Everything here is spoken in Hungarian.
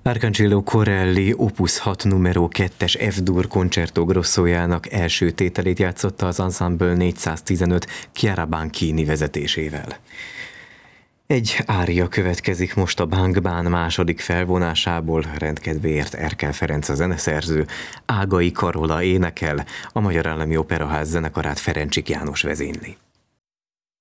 Arcangelo Corelli Opus 6 numero 2-es F-dur Concerto Grossójának első tételét játszotta az Ensemble 415 Chiara Banchini vezetésével. Egy ária következik most a Bang-Bán második felvonásából, rendkedvéért Erkel Ferenc a zeneszerző, Ágai Karola énekel, a Magyar Állami Operaház zenekarát Ferencsik János vezényli.